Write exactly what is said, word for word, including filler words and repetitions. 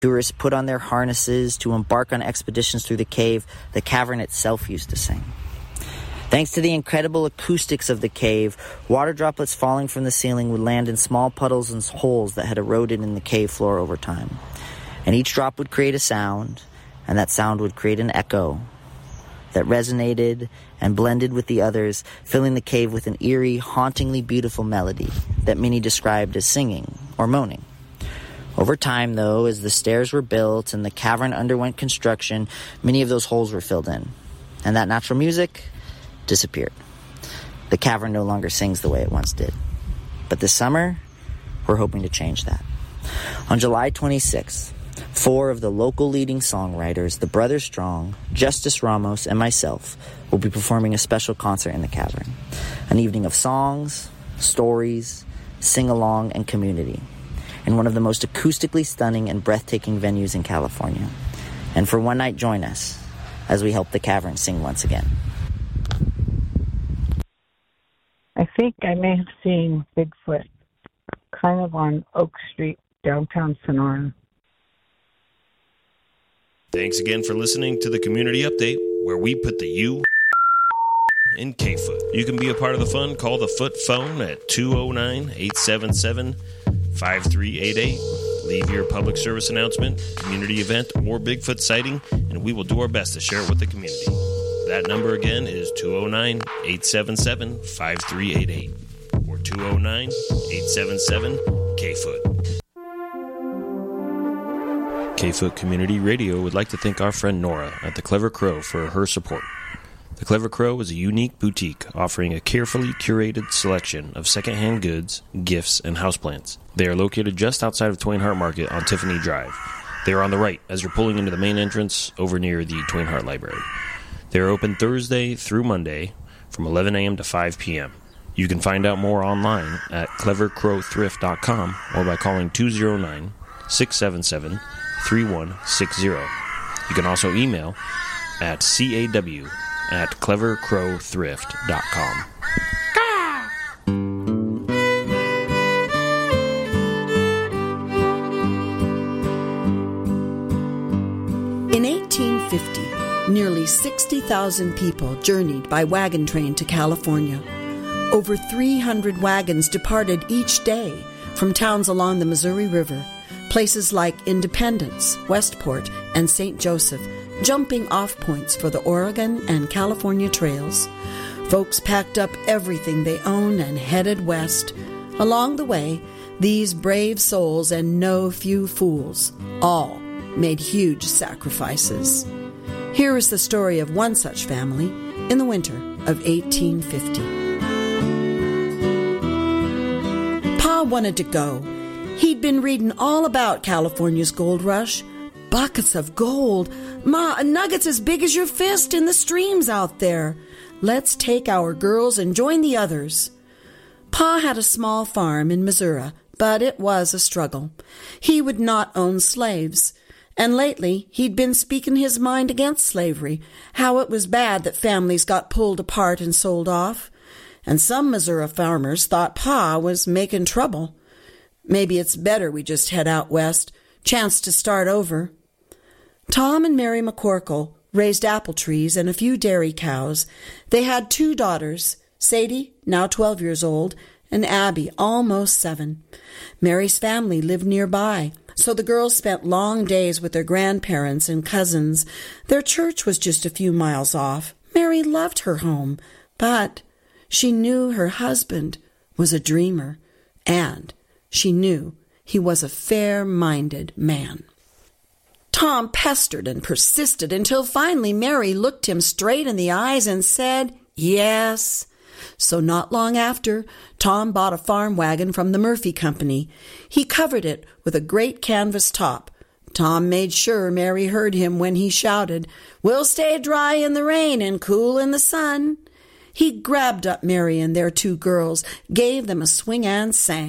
Tourists put on their harnesses to embark on expeditions through the cave. The cavern itself used to sing. Thanks to the incredible acoustics of the cave, water droplets falling from the ceiling would land in small puddles and holes that had eroded in the cave floor over time. And each drop would create a sound, and that sound would create an echo that resonated and blended with the others, filling the cave with an eerie, hauntingly beautiful melody that many described as singing or moaning. Over time, though, as the stairs were built and the cavern underwent construction, many of those holes were filled in, and that natural music disappeared. The cavern no longer sings the way it once did. But this summer, we're hoping to change that. On July twenty-sixth, four of the local leading songwriters, the Brothers Strong, Justice Ramos, and myself, will be performing a special concert in the cavern. An evening of songs, stories, sing-along, and community, in one of the most acoustically stunning and breathtaking venues in California. And for one night, join us as we help the cavern sing once again. I think I may have seen Bigfoot kind of on Oak Street, downtown Sonora. Thanks again for listening to the Community Update, where we put the U in K-Foot. You can be a part of the fun. Call the Foot phone at two oh nine, eight seven seven, five three eight eight. Leave your public service announcement, community event, or Bigfoot sighting, and we will do our best to share it with the community. That number again is two oh nine, eight seven seven, five three eight eight or two oh nine, eight seven seven, K-Foot. K-Foot Community Radio would like to thank our friend Nora at The Clever Crow for her support. The Clever Crow is a unique boutique offering a carefully curated selection of secondhand goods, gifts, and houseplants. They are located just outside of Twain Harte Market on Tiffany Drive. They are on the right as you're pulling into the main entrance over near the Twain Harte Library. They are open Thursday through Monday from eleven a.m. to five p.m. You can find out more online at clever crow thrift dot com or by calling two oh nine, six seven seven, three one six zero. You can also email at caw at clever crow thrift dot com. In eighteen fifty, nearly sixty thousand people journeyed by wagon train to California. Over three hundred wagons departed each day from towns along the Missouri River, places like Independence, Westport, and Saint Joseph, jumping off points for the Oregon and California trails. Folks packed up everything they owned and headed west. Along the way, these brave souls and no few fools all made huge sacrifices. Here is the story of one such family in the winter of eighteen fifty. Pa wanted to go. He'd been reading all about California's gold rush. Buckets of gold. Ma, nuggets as big as your fist in the streams out there. Let's take our girls and join the others. Pa had a small farm in Missouri, but it was a struggle. He would not own slaves. And lately, he'd been speaking his mind against slavery, how it was bad that families got pulled apart and sold off. And some Missouri farmers thought Pa was making trouble. Maybe it's better we just head out west, chance to start over. Tom and Mary McCorkle raised apple trees and a few dairy cows. They had two daughters, Sadie, now twelve years old, and Abby, almost seven. Mary's family lived nearby, so the girls spent long days with their grandparents and cousins. Their church was just a few miles off. Mary loved her home, but she knew her husband was a dreamer, and she knew he was a fair-minded man. Tom pestered and persisted until finally Mary looked him straight in the eyes and said, yes. So not long after, Tom bought a farm wagon from the Murphy Company. He covered it with a great canvas top. Tom made sure Mary heard him when he shouted, "We'll stay dry in the rain and cool in the sun." He grabbed up Mary and their two girls, gave them a swing and sang.